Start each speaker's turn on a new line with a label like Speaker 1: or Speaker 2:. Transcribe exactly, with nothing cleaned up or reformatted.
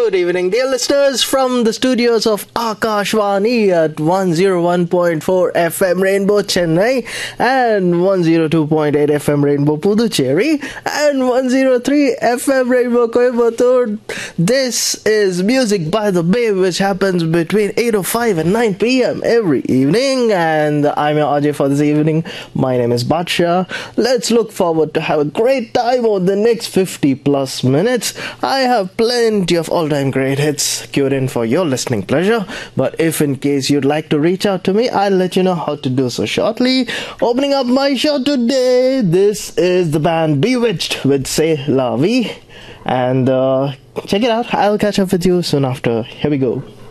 Speaker 1: Good evening, dear listeners, from the studios of Akashvani at one oh one point four F M Rainbow Chennai and one oh two point eight F M Rainbow Puducherry and one oh three F M Rainbow Coimbatore. This is Music by the Bay, which happens between eight oh five and nine p.m. every evening, and I'm your R J for this evening. My name is Badsha. Let's look forward to have a great time over the next fifty plus minutes. I have plenty of all-time great hits queued in for your listening pleasure, but if in case you'd like to reach out to me, I'll let you know how to do so shortly. Opening up my show today, this is the band Bewitched with Say La Vie, and uh, check it out. I'll catch up with you soon after. Here we go.